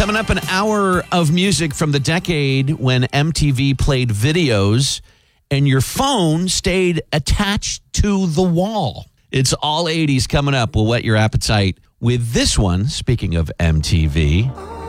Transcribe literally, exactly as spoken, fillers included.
Coming up, an hour of music from the decade when M T V played videos and your phone stayed attached to the wall. It's all eighties coming up. We'll whet your appetite with this one. Speaking of M T V.